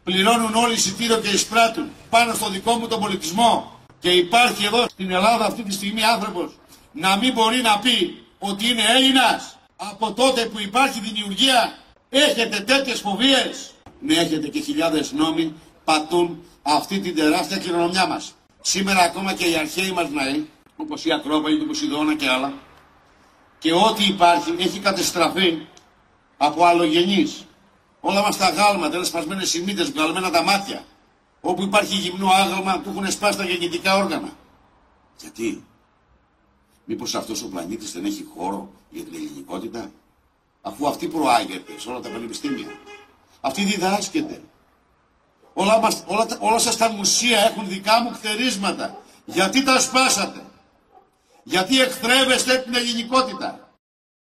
πληρώνουν όλοι εισιτήριο και εισπράττουν πάνω στο δικό μου τον πολιτισμό και υπάρχει εδώ στην Ελλάδα αυτή τη στιγμή άνθρωπος να μην μπορεί να πει ότι είναι Έλληνας. Από τότε που υπάρχει δημιουργία έχετε τέτοιες φοβίες. Ναι, έχετε και χιλιάδες νόμοι πατούν αυτή την τεράστια κληρονομιά μας. Σήμερα ακόμα και οι αρχαίοι μας ναοί, όπως η Ακρόπολη του Ποσειδώνα και άλλα, και ό,τι υπάρχει έχει κατεστραφεί από αλλογενείς. Όλα μας τα γάλματα είναι σπασμένες οι μύτες, βγαλμένα τα μάτια. Όπου υπάρχει γυμνό άγαλμα του έχουν σπάσει τα γεννητικά όργανα. Γιατί? Μήπως αυτός ο πλανήτης δεν έχει χώρο για την ελληνικότητα? Αφού αυτή προάγεται σε όλα τα πανεπιστήμια. Αυτή διδάσκεται. Όλα σας τα μουσεία έχουν δικά μου χτερίσματα. Γιατί τα σπάσατε? Γιατί εχθρεύεστε την ελληνικότητα?